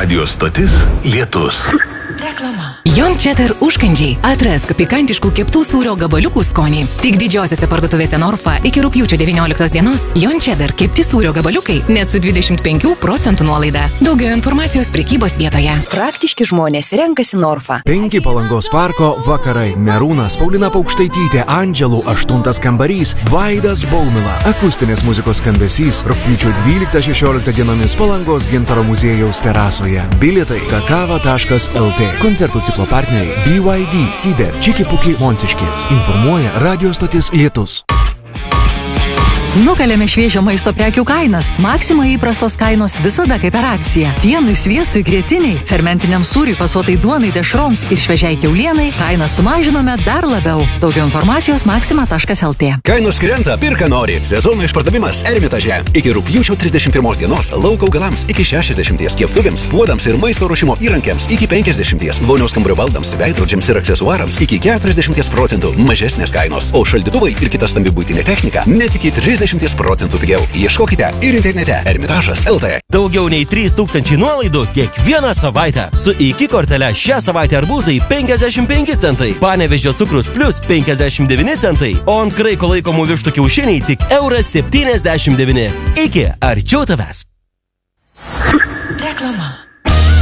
Radio stotis Lietus. Reklama. Jon Cheddar užkandžiai. Atrask pikantiškų keptų sūrio gabaliukų skonį. Tik didžiosiose parduotuvėse Norfa iki rugpjūčio 19 dienos Jon Cheddar kepti sūrio gabaliukai net su 25% nuolaida. Daugiau informacijos prekybos vietoje. Praktiški žmonės renkasi Norfa. 5 Palangos parko vakarai. Merūnas, Paulina Paukštaitytė, Andželų 8 kambarys, Vaidas Baumila. Akustinės muzikos skambesys rugpjūčio 12-16 dienomis Palangos Gintaro muziejaus terasoje. Bilietai kakava.lt. Koncertų ciklo partneriai BYD, Siber, Čiki Puki, Monciškės. Informuoja radio stotis Lietus. Nukalėme šviežio maisto prekių kainas. Maxima įprastos kainos visada kaip per akciją. Pienui, sviestui, grietiniai, fermentiniam sūriui, fasuotai duonai, dešroms ir šviežiai kiaulienai kainą sumažinome dar labiau. Daugiau informacijos maxima.lt. Kainos krenta, pirka nori. Sezono išpardavimas Ermitaže. Iki rugpjūčio 31 dienos lauko augalams iki 60, keptuvėms, puodams ir maisto ruošimo įrankiams iki 50, vonios kambario baldams, veidrodžiams ir aksesuarams iki 40% mažesnės kainos. O šaldytuvai ir kita stambi buitinė technika net iki 30% pigiau. Ieškokite ir internete Ermitažas LT. Daugiau nei 3000 nuolaidų kiekvieną savaitę. Su iki kortele šią savaitę arbūzai 55 centai, Panevėžio cukrus plus 59 centai, o ant kraiko laikomų vištų kiaušiniai tik €79. Iki arčiau tavęs. Reklama.